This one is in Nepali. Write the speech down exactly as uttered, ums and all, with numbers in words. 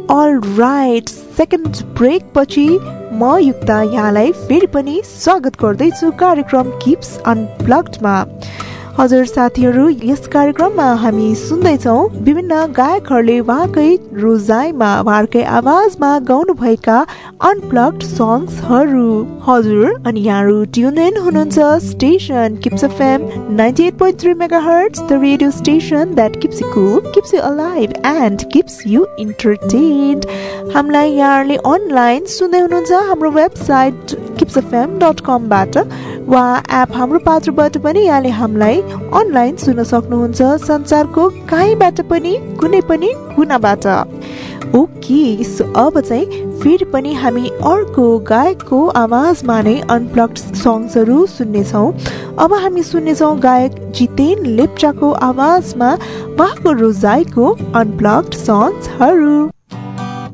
All right, सेकेन्ड ब्रेक पछि म युक्ता यहाँलाई फेरि पनि स्वागत गर्दैछु कार्यक्रम किप्स अनप्लग्डमा। हजुर साथीहरू, यस कार्यक्रममा हामी सुन्दैछौँ विभिन्न गायकहरूले उहाँकै रोजाइमा उहाँकै आवाजमा गाउनुभएका अनप्लग्ड सङ्ग्सहरू। हजुर, अनि यहाँहरू ट्युन इन हुनुहुन्छ station kips FM ninety at point three megahertz, the radio station that kips you Kul, kips you alive and kips you इन्टरटेन्ड। हामीलाई यहाँहरूले अनलाइन सुन्दै हुनुहुन्छ हाम्रो वेबसाइट किप्स एफएम डट कमबाट वा एप हाम्रो पात्रबाट पनि यहाँले हामीलाई अनलाइन सुन्न सक्नुहुन्छ, संसारको कहीँबाट पनि कुनै पनि कुनाबाट। ओके, सो अब चाहिँ फेरि पनि हामी अर्को गायकको आवाजमा नै अनप्लग्ड सङ्ग्सहरू सुन्नेछौँ। अब हामी सुन्नेछौँ गायक जितेन लेप्चाको आवाजमा उहाँको रोजाइको अनप्लग्ड सङ्ग्सहरू।